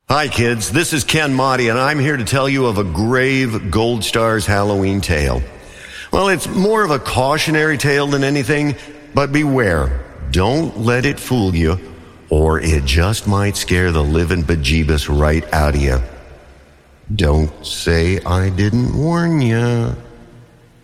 Hi kids, this is Ken Motti, and I'm here to tell you of a grave Gold Stars Halloween tale. Well, it's more of a cautionary tale than anything, but beware. Don't let it fool you, or it just might scare the living bejeebus right out of you. Don't say I didn't warn you.